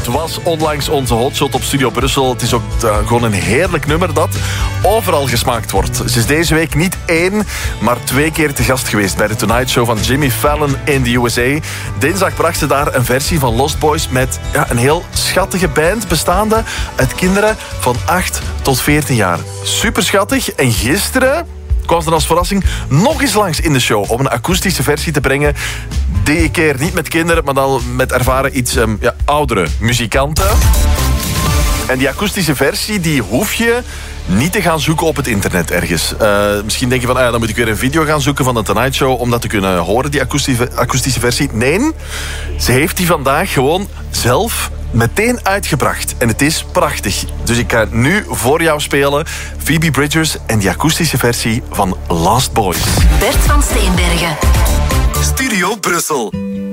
Het was onlangs onze hotshot op Studio Brussel. Het is ook gewoon een heerlijk nummer dat overal gesmaakt wordt. Ze is deze week niet 1, maar 2 keer te gast geweest bij de Tonight Show van Jimmy Fallon in de USA. Dinsdag bracht ze daar een versie van Lost Boys met een heel schattige band bestaande uit kinderen van 8 tot 14 jaar. Super schattig. En gisteren kwam ze als verrassing nog eens langs in de show om een akoestische versie te brengen. Die keer niet met kinderen, maar dan met ervaren iets oudere muzikanten. En die akoestische versie, die hoef je niet te gaan zoeken op het internet ergens. Misschien denk je van, dan moet ik weer een video gaan zoeken van de Tonight Show om dat te kunnen horen, die akoestische versie. Nee, ze heeft die vandaag gewoon zelf meteen uitgebracht. En het is prachtig. Dus ik ga nu voor jou spelen Phoebe Bridgers en die akoestische versie van Lost Boys. Bert van Steenbergen. Studio Brussel.